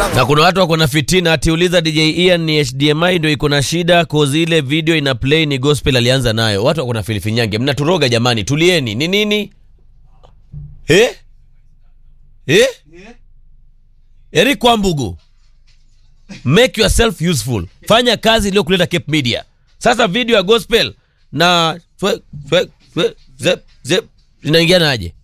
Na kuna watu wako na fitina atiuliza DJ Ian ni HDMI ndio iko na shida cause ile video ina play ni gospel alianza nayo. Watu wako na filifinyange. Mnaturoga jamani, tulieni. Ni nini? Eric Kwambugu. Make yourself useful. Fanya kazi iliyo kuleta Cape Media. Sasa video ya gospel na zep inaingiana aje?